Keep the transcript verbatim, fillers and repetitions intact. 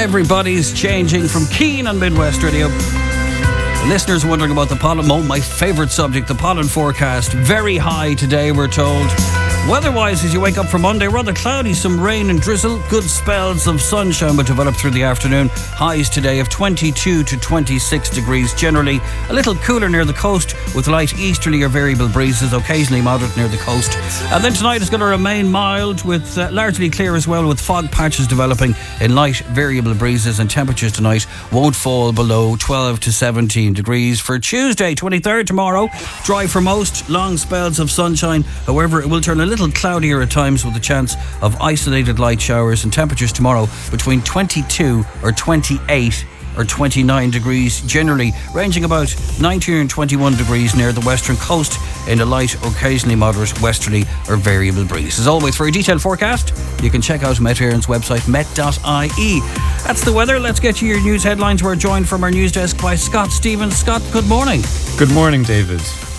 Everybody's changing from Keen on Midwest Radio. Listeners wondering about the pollen. Oh, my favourite subject, the pollen forecast. Very high today, we're told. Weather-wise, as you wake up for Monday, rather cloudy, some rain and drizzle. Good spells of sunshine will develop through the afternoon. Highs today of twenty-two to twenty-six degrees. Generally, a little cooler near the coast with light easterly or variable breezes, occasionally moderate near the coast. And then tonight is going to remain mild with uh, largely clear as well, with fog patches developing in light variable breezes, and temperatures tonight won't fall below twelve to seventeen degrees. For Tuesday, twenty-third tomorrow, dry for most, long spells of sunshine. However, it will turn a little little cloudier at times with a chance of isolated light showers, and temperatures tomorrow between twenty-two or twenty-eight or twenty-nine degrees, generally ranging about nineteen and twenty-one degrees near the western coast in a light, occasionally moderate westerly or variable breeze. As always, for a detailed forecast, you can check out Met Éireann's website, met dot I E. That's the weather. Let's get to your news headlines. We're joined from our news desk by Scott Stevens. Scott, good morning. Good morning, David.